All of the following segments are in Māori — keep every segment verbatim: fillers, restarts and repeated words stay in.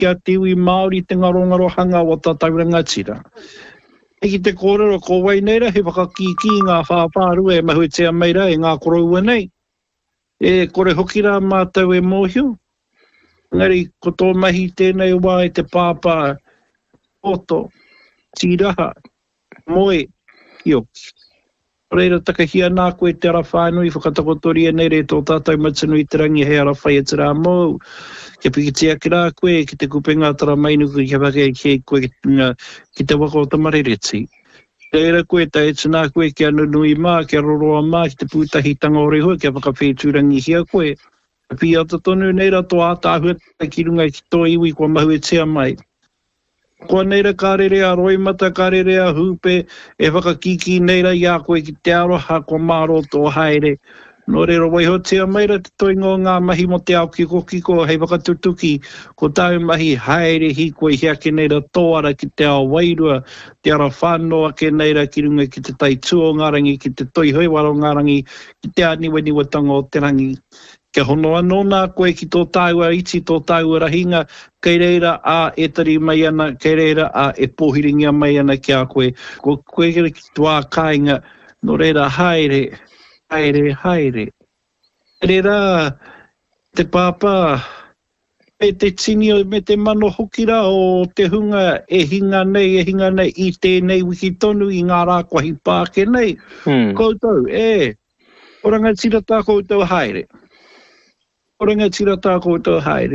kia te iwi Māori te ngarongaro hanga o tātou rangatira. E ki te kōrero ko wai neira, he whakakiki ngā whāpāru e mahuitea meira e ngā koroua nei. E kore hoki rā mātou e mōhio. Ngari, ko tō mahi tēnei wā e te pāpā, oto, tiraha, moe, kioki. Reira takahia nā koe te ara whānui, whakatakotoria nei re tō tātou matanu i te rangi hei ara whai e te rā mōu. Kia pikitia ki rā koe, ki te kupenga tara mainuku ki whake ki koe ki te waka o te marereti. Reira koe ta e tūnā koe kia nunui mā, kia roroa mā, ki te pūtahi tanga ore hua, kia whakawhetūrangi hia koe. Pia ta tonu neira tō ātāhua ki runga ki tō iwi kua mahu e tea mai. Kua neira kārere a roimata, kārere a hupe, e whakakiki neira i a koe ki te aroha kua māro tō haere. Nō reira waiho tea meira te toingo ngā mahi mo te ao kiko kiko hei wakatutuki, ko tāu mahi haere hi koe hiake neira tōara ki te ao wairua, te ara whānoa ke neira ki runga ki te taitū o ngārangi, ki te toihoi waro ngārangi, ki te aniwe niwatanga o te rangi. Kia hono anō nā koe ki tō tāua iti, tō tāua rahinga, kei reira a e tari mai ana, kei reira a e pōhiringia mai ana ki a koe. Ko koe ki tō kāinga, no reira haere, haere, haere. Reira, te pāpā, me te tini o me te mano hokira o te hunga e hinga nei, e hinga nei i tēnei wiki tonu i ngā rākwahi pāke nei. Hmm. Koutou, e, oranga tira tā koutou haere. Oranga tira tā koutou haere.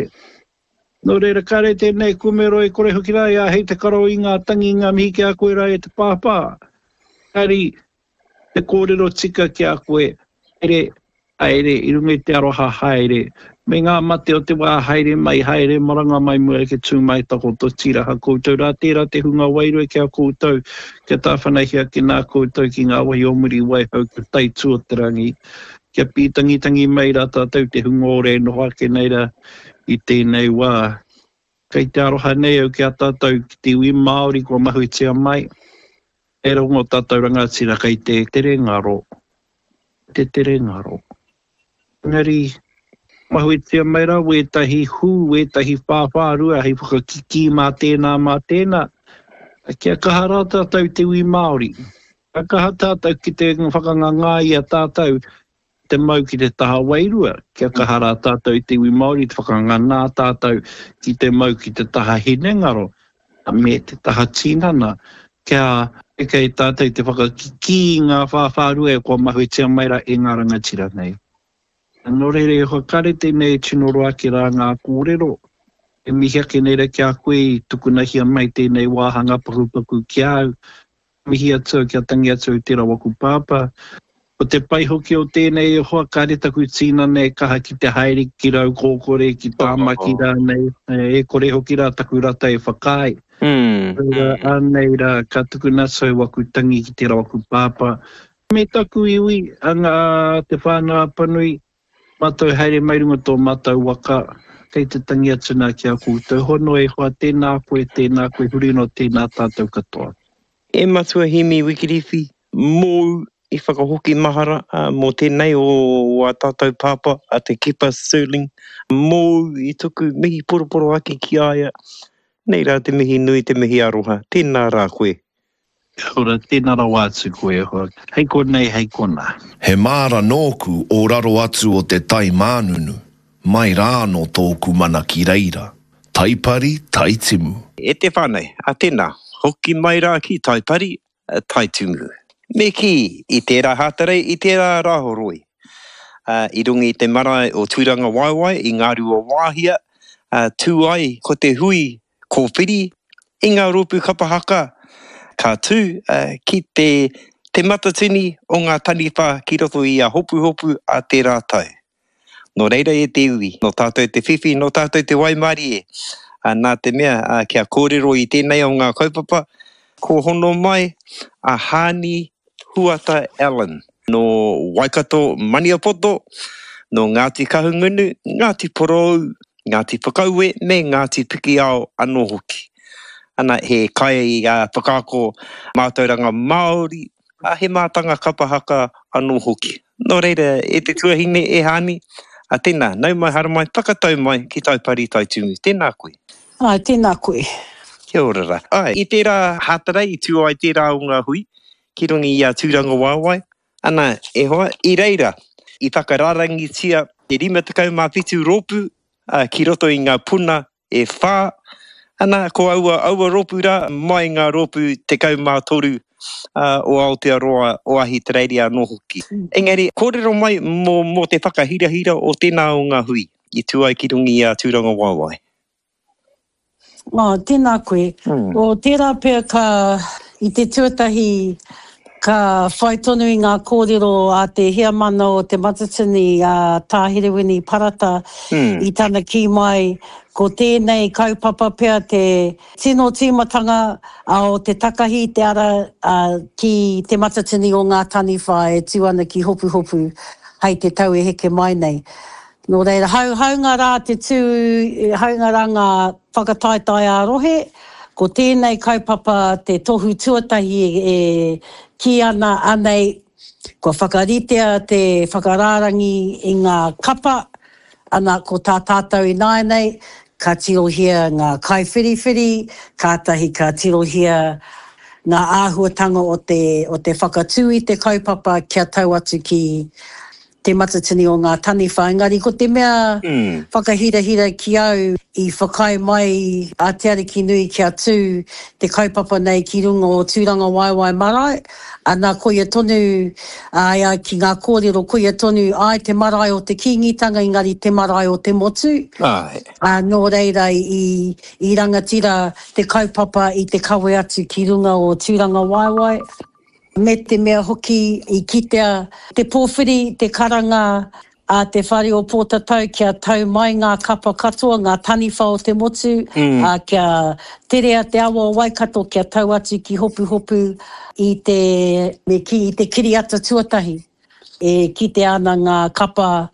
Nō reira kare tēnei kumero e kore hoki rai a hei te karo i ngā tangi ngā mihi ki a koe rai e te pāpā. Kari, te kōrero tika ki a koe, haere, haere, i runga i te aroha haere. Me ngā mate o te wā haere mai, haere, maranga mai mua ke tū mai tako to tira ha koutou. Rā tērā te hunga wairua ki a koutou, kia tā whanahia ki nā koutou ki ngā wahi omuri waihau ki taitū o te rangi. Kia pītangi tangi mai rā tātou te hunga ore noha ke neira i tēnei wā. Kei te aroha nei au ki a tātou ki te iwi Māori kua mahui tea mai. E rongo tātou rangatira kei te tere ngaro. Te tere ngaro. Ngari, mahui tea mai rā, we tahi hū, we tahi whāwhārua, hei whakakiki mā tēnā mā tēnā. Kia kaha rā tātou te iwi Māori. Kia kaha tātou ki te whakanganga i a tātou, te mau ki te taha wairua, kia kahara tātou i te iwi Māori, te whakangana tātou ki te mau ki te taha hinengaro, me te taha tinana, kia e kei tātou te whakakiki ngā whāwhārua e kua mahui tea maira e ngā rangatira nei. Nō reire e whakare tēnei tinoroa ki rā ngā kōrero, e mihi ake neira kia koe i tukunahia mai tēnei wāhanga pakupaku ki au, mihi atua kia tangi atu i tera waku pāpā. O te pai hoki o tēnei e hoa kare taku tīna nei kaha ki te haere ki rau kōkore ki tāmaki rā nei, e kore hoki rā taku rata e whakai. Mm. Anei rā ka tuku nasau waku tangi ki te rawaku pāpā. Me taku iwi anga te whānau panui, mātou haere mairunga tō mātou waka, kei te tangi atu nā ki a koutou. Hono e hoa tēnā koe, tēnā koe huri no tēnā tātou katoa. E matua himi wikiriwhi, mō i whakahoki mahara uh, mō tēnei o a tātou pāpā a te Kepa Sterling mō i tuku mihi poroporo ake ki aia. Nei rā te mihi nui te mihi aroha. Tēnā rā koe. Ora, tēnā rā wātu koe hoa. Hei konei, hei kona. He māra nōku o raro atu o te tai mānunu. Mai rā no tōku mana ki reira. Taipari, taitimu. E te whānei, a tēnā. Hoki mai rā ki taipari, taitimu. Me ki, i tērā hātarei, i tērā rāhoroi. Uh, I rungi te mara o tūranga waiwai, i ngāru o wāhia, uh, tū ai, ko te hui, kōwhiri, i ngā rōpu kapahaka, ka tū, uh, ki te, te matatini o ngā taniwha ki roto i a hopu hopu a tērā tau. No reira e te ui, no tātou te whiwhi, no tātou te waimari e. Uh, nā te mea, uh, kia kōrero i tēnei o ngā kaupapa, ko hono mai, a Hāni Huata Allen, no Waikato Maniapoto, no Ngāti Kahungunu, Ngāti Porou, Ngāti Whakaue, me Ngāti Pikiao anō hoki. Ana he kai i uh, whakaako mātauranga Māori, a he mātanga kapahaka anō hoki. No reira, e te tuahine e Hāni, a tēnā, nau mai hara mai, whakatau mai ki taipari taitumu. Tēnā koe. Ai, tēnā koe. Kia ora rā. Ai, i tērā hātara, i tū ai tērā o ngā hui, ki rungi i a tūranga wāwai. Ana, e hoa, i reira, i whakararangi tia te rima takau mā whitu rōpū, uh, ki roto i ngā puna e whā. Ana, ko aua, aua rōpū rā, mai ngā rōpū te kau mā toru uh, o Aotearoa o ahi te reiria no hoki. Engari, kōrero mai mō, mō te whakahirahira o tēnā o ngā hui, i tū ai ki rungi i a tūranga wāwai. Oh, tēnā koe. Mm. O tērā pēr ka, i te tuatahi, ka whai tonu i ngā kōrero a te hea mana o te matatini a Tāherewini Parata Mm. i tana ki mai, ko tēnei kaupapa pēr te tino tīmatanga a o te takahi te ara a, ki te matatini o ngā taniwha e tuana ki hopu hopu hei te tau e heke mai nei. Nō reira, hau, haunga rā te tū, haunga rā ngā whakataetai a rohe, ko tēnei kaupapa te tohu tuatahi e, e ki ana anei, ko whakaritea te whakararangi i ngā kapa, ana ko tā tātou i nāinei, ka tirohia ngā kaiwhiriwhiri, kātahi ka tirohia ngā āhuatanga o te, o te whakatū i te kaupapa kia tau atu ki te matatini o ngā taniwha. Engari, ko te mea Mm. whakahira-hira ki au i whakai mai a te ariki nui kia tū te kaupapa nei ki runga o tūranga waiwai marae. Ana koia tonu, ai ai ki ngā kōrero, koia tonu, ai te marae o te kingitanga, engari te marae o te motu. Ai. Uh, nō reira i, i rangatira te kaupapa i te kawe atu ki runga o tūranga waiwai. Me te mea hoki i kitea te pōwhiri, te karanga a te whare o pōtatau kia tau mai ngā kapa katoa, ngā taniwha o te motu, Mm. a kia terea te awa o Waikato kia tau atu ki hopu hopu i te, me ki, i te kiriata tuatahi. E kite ana ngā kapa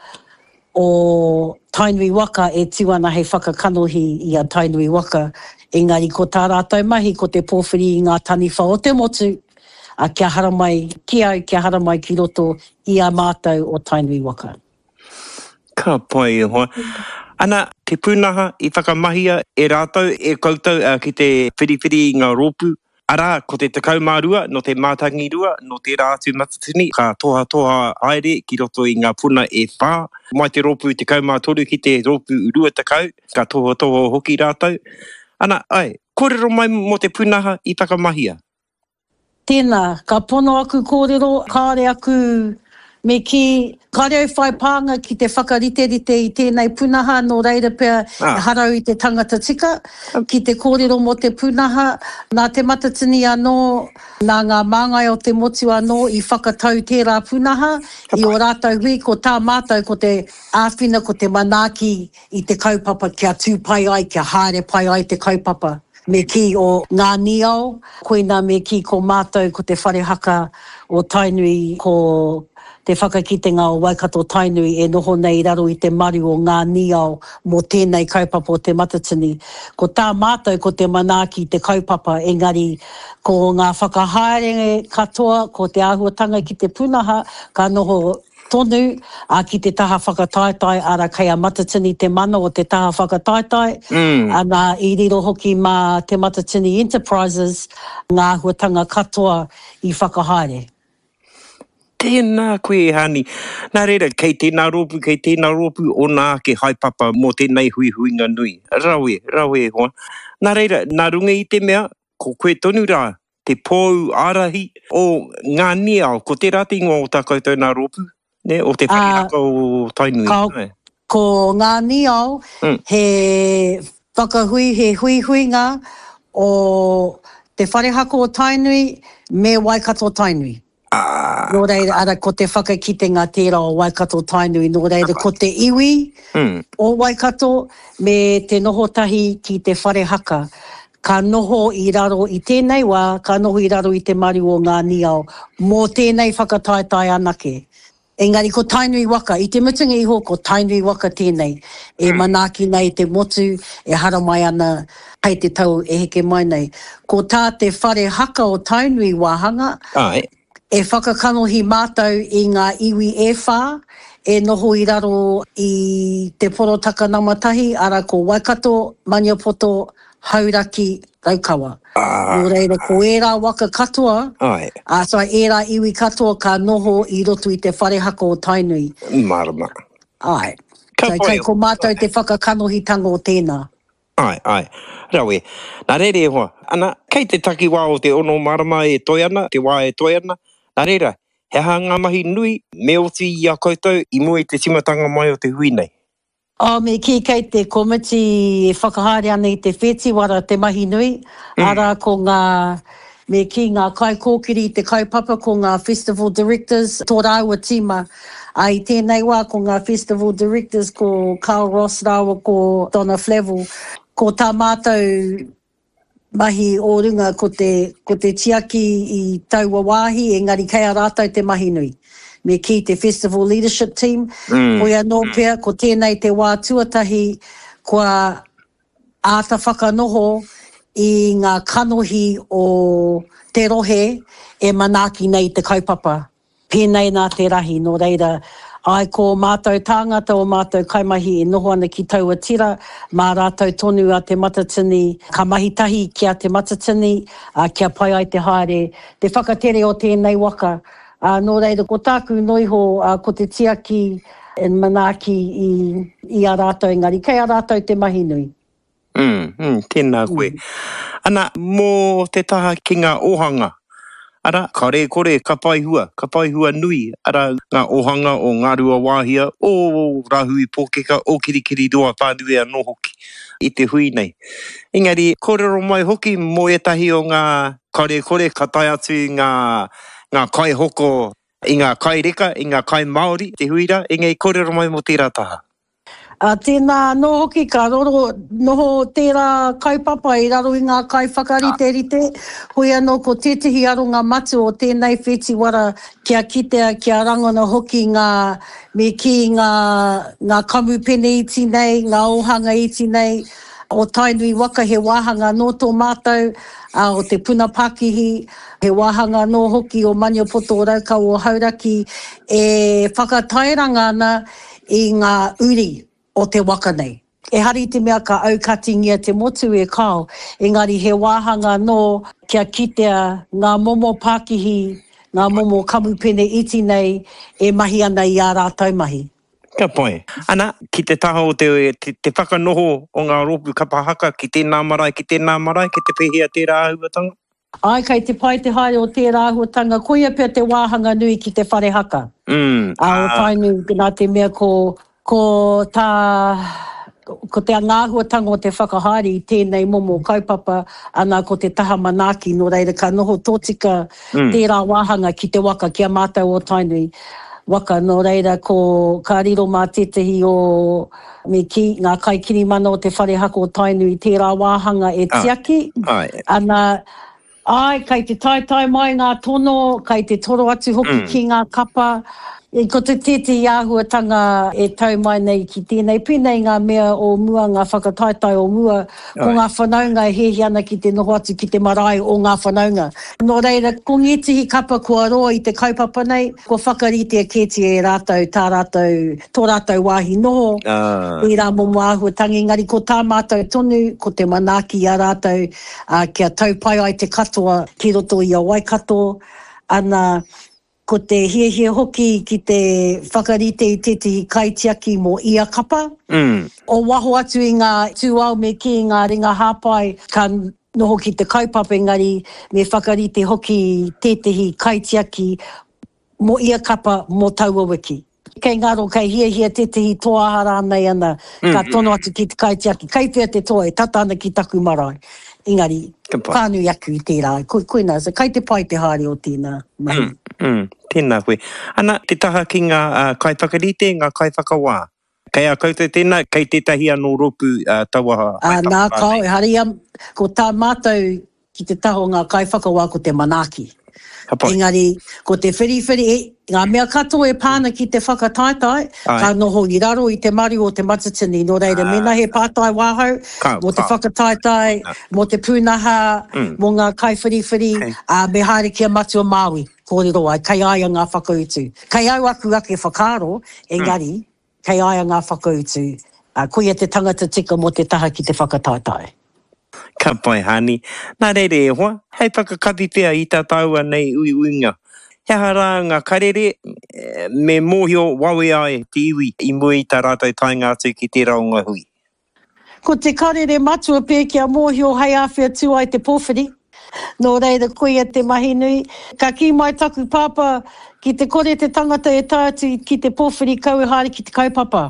o Tainui Waka e tuana hei whakakanohi i a Tainui Waka. Engari, ko tā rātou mahi, ko te pōwhiri i ngā taniwha o te motu, a kia hara mai, ki au, kia hara mai ki roto i a mātou o Tainui Waka. Ka pai e hoa. Ana, te pūnaha i whakamahia e rātou e koutou uh, ki te whiriwhiri i ngā rōpū. Arā, ko te tekau mārua, no te mātangi rua, no te rātu matatini, ka toha toha aere ki roto i ngā puna e whā. Mai te rōpū te kaumātoru ki te rōpū urua tekau, ka toha toha hoki rātou. Ana, ai, kōrero mai mo te pūnaha i whakamahia. Tēnā, ka pono aku kōrero, kāre aku me ki, kāre au whai pānga ki te whakarite-rite i tēnei pūnaha, nō reira pēr Ah. harau i te tangata tika, ki te kōrero mo te pūnaha, nā te matatini anō, nā ngā māngai o te motu anō i whakatau tērā pūnaha, i o rātou hui, ko tā mātou, ko te āwhina, ko te manaaki i te kaupapa, kia tū pai ai, kia haere pai ai te kaupapa. Me ki o ngā niau, koina me ki ko mātou ko te whare haka o Tainui, ko te whakakitenga o Waikato Tainui e noho nei raro i te maru o ngā niau mō tēnei kaupapa o te matatini. Ko tā mātou ko te manaaki te kaupapa, engari ko ngā whakahaere katoa, ko te āhuatanga ki te pūnaha, ka noho tonu, a ki te taha whakataetai, ara kei a matatini te mana o te taha whakataetai, Mm. ana i riro hoki mā te matatini enterprises, ngā huatanga katoa i whakahaere. Tēnā koe hani. Nā reira, kei tēnā rōpū, kei tēnā rōpū o nā ke haipapa mō tēnei hui huinga nui. Rawe, rawe hoa. Nā reira, nā runga i te mea, ko koe tonu rā, te pōu ārahi o ngā niau, ko te ratingo o tā koutou nā rōpū, ne, o te wharehaka o Tainui. Ka, Ai. ko ngā niau, Mm. he whakahui, he hui huinga o te wharehako o Tainui me Waikato Tainui. Ah. Nō reira, ara ko te whakakitenga tērā o Waikato Tainui, nō reira ko te iwi Mm. o Waikato me te nohotahi ki te wharehaka. Ka noho i raro i tēnei wā, ka noho i raro i te maru o ngā niau, mō tēnei whakataetai anake. Engari, ko Tainui Waka, i te mutunga iho, ko Tainui Waka tēnei, e manaaki nei te motu, e hara mai ana, hei te tau e heke mai nei. Ko tā te wharehaka o Tainui wāhanga, Ai. e whakakanohi mātou i ngā iwi e whā, e noho i raro i te poro takanamatahi, ara ko Waikato, Maniapoto, Hauraki, Raukawa. Ah. Nō reira, ko ērā waka katoa, Ai. a so ērā iwi katoa ka noho i roto i te wharehako o Tainui. Marama. Ai. Ka So, pai kai o. ko mātou te whakakanohitanga o tēnā. Ai, ai. Rawe, nā reire hoa. Ana, kei te taki wā o te ono marama e toi ana, te wā e toi ana. Nā reira, he ha ngā mahi nui, me oti i a koutou, i mua i te timatanga mai o te hui nei. O me ki kei te komiti e whakahaere ana i te wheti wara te mahi nui. Mm. Ara ko ngā, me ki ngā kai kōkiri i te kaupapa ko ngā festival directors, tō rāua tima. Ai tēnei wā ko ngā festival directors ko Carl Ross rāua ko Donna Flavel. Ko tā mātou mahi o runga ko te, ko te tiaki i taua wāhi, engari kei a rātou te mahi nui. Me ki te festival leadership team, mm. ko ia nō pēr, ko tēnei te wā tuatahi, kua āta whakanoho i ngā kanohi o te rohe e manaki nei te kaupapa. Pēnei nā te rahi, nō reira, ai ko mātou tāngata o mātou kaimahi e noho ana ki taua tira, mā rātou tonu a te matatini, ka mahitahi kia te matatini, a kia pai ai te haere, te whakatere o tēnei waka. Uh, nō reira, ko tāku noiho, uh, ko te tiaki e manaki i, i a rātou engari, kei a rātou te mahi nui. Mm, mm, tēnā koe. Mm. Ana, mō te taha ki ngā ohanga, ara, kare kore, ka pai hua, ka pai hua nui, ara, ngā ohanga o ngā rua wāhia, o rahui pōkeka, o kirikiri roa pāduea no hoki, i te hui nei. Engari, kōrero mai hoki, mō etahi o ngā kare kore, ka tai atu ngā ngā kai hoko, i ngā kai reka, i ngā kai Māori, te huira, e ngai kōrero mai mo tērā taha. A tēnā no hoki ka roro, noho tērā kaupapa i raro i ngā kai whakarite rite, hoi anō ko tētahi aro ngā matu o tēnei wheti wara kia kitea, kia rangona hoki ngā, me ki ngā, ngā kamupene iti nei, ngā ohanga iti nei, o Tainui waka he wāhanga no tō mātou, a o te puna Pākihi, he wāhanga no hoki o Maniapoto o Raukau o Hauraki, e whakatairanga ana i ngā uri o te waka nei. E hari te mea ka aukatingia te motu e kao, engari he wāhanga no kia kitea ngā momo Pākihi, ngā momo kamupene iti nei, e mahi ana i a rātou mahi. Ka pai. Ana, ki te taha o te, te, te whakanoho o ngā rōpu kapahaka, ki tēnā marae, ki tēnā marae, ki te pehea tērā ahuatanga? Ai, kei te pai te haere o tērā ahuatanga, koia pia te wāhanga nui ki te wharehaka. Mm. A o Tainui, nā te mea ko, ko tā, ko te ngāhuatanga o te whakahaere i tēnei momo kaupapa, ana ko te taha manaki, no reira ka noho tōtika mm. tērā wāhanga ki te waka kia mātou o Tainui. Waka, no reira, ko ka riro mā tētahi o me ki ngā kai kiri mana o te wharehako o Tainui, tērā wāhanga e tiaki. Ah, ai. Ana, ai, kei te tai tai mai ngā tono, kei te toro atu hoki mm. ki ngā kapa, e ko te tētahi āhuatanga e tau mai nei ki tēnei pēnei ngā mea o mua, ngā whakataitai o mua, ko ngā whanaunga e hehi ana ki te noho atu ki te marae o ngā whanaunga. Nō reira, ko ngetihi kapa kua roa i te kaupapa nei, ko whakarite a kēti e rātou, tā rātou, tō rātou wāhi noho, uh. i rā momo āhuatanga, engari ko tā mātou tonu, ko te manaki a rātou, uh, kia tau pai ai te katoa ki roto i a Waikato, ana, ko te hiehie hoki ki te whakarite i tētahi kaitiaki mō ia kapa. Mm. O waho atu i ngā tūau me ki ngā ringa hāpai, ka noho ki te kaupapa engari me whakarite hoki tētahi kaitiaki mō ia kapa mō tauawiki. Kei ngaro, kei hiehie tētahi toahara nei ana, mm. ka tono atu ki te kaitiaki. Kei pia te toa e tata ana ki taku marae. Engari, pānui aku i tērā. Ko, koina, so kei te pai te haere o tēnā. Mm, mm, tēnā koe. Ana, te taha ki ngā uh, kai whakarite, ngā kai whakawā. Kei a koutou tēnā, kei tētahi anō rōpu uh, tauaha. Uh, nā kau, e haria, ko tā mātou ki te taho ngā kai whakawā ko te manaki. Hapai. Engari, ko te whiriwhiri, e, ngā mea katoa e pāna ki te whakataitai, Ai. ka noho i raro i te mari o te matatini, no reira, ah. mena he pātai wāhau, ka, mo te whakataitai, ah. mo te pūnaha, mm. mo ngā kai whiriwhiri, okay. a me haere kia matua Māui. kōrero ai, kai aia ngā whakautu. Kai au aku ake whakaro, engari, mm. kai aia ngā whakautu. Uh, koia te tangata tika mo te taha ki te whakataetae. Ka pai, Hani. Nā reire e hoa, hei whakakapi pia i tā taua nei ui uinga. He hara ngā karere, me mōhio wawe ai te iwi i mui tā rātou tainga atu ki te raunga hui. Ko te karere matua pē kia mōhio hei awhia tū ai te pōwhiri. Nō reira koia te mahi nui. Ka ki mai taku pāpā ki te kore te tangata e tātu ki te pōwhiri kauhari ki te kaupapa.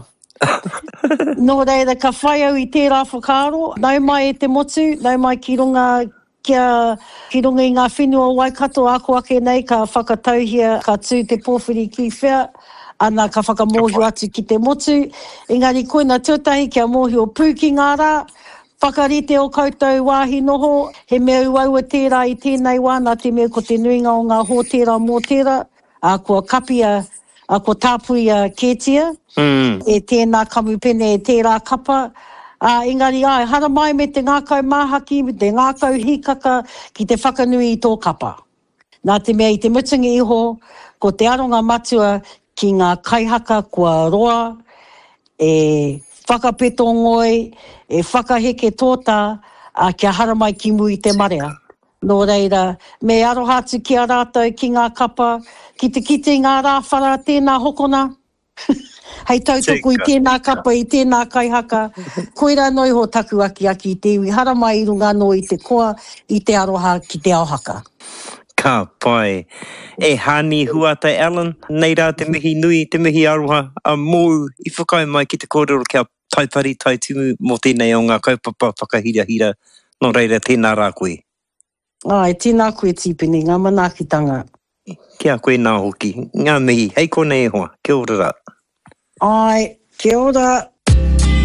Nō reira ka whai au i tērā whakaro, nau mai e te motu, nau mai ki runga, kia, ki runga i ngā whenua Waikato ako ake nei, ka whakatauhia, ka tū te pōwhiri ki whea, ana ka whakamōhio atu ki te motu. Engari koina tuatahi kia mōhio pū ki ngā rā, whakarite o koutou wāhi noho, he mea uaua tērā i tēnei wā, nā te mea ko te nuinga o ngā hōtera mō tērā, a kua kapia, a kua tāpui a kētia, mm. e tēnā kamupene e tērā kapa. Uh, engari ai, hara mai me te ngākau māhaki, me te ngākau hikaka ki te whakanui i tō kapa. Nā te mea i te mutungi iho, ko te aronga matua ki ngā kaihaka kua roa, e whakapeto ngoi, e whakaheke tōta, a kia hara mai ki mui te marea. Nō reira, me aroha atu ki a rātou ki ngā kapa, ki te kite ngā rāwhara tēnā hokona. Hei tautoku i tēnā kapa, i tēnā kaihaka. Koira noi ho taku aki aki i te iwi, hara mai i runga no i te koa, i te aroha ki te aohaka. Ka pai. E Hani Huata Allen, nei rā te mihi nui, te mihi aroha, a mō i whakau mai ki te kōrero kia taipari taitumu mō tēnei o ngā kaupapa whakahira hira, no reira tēnā rā koe. Ai, tēnā koe tipini, ngā manaakitanga. Kia koe nā hoki, ngā mihi, hei konei e hoa, kia ora rā. Ai, kia ora.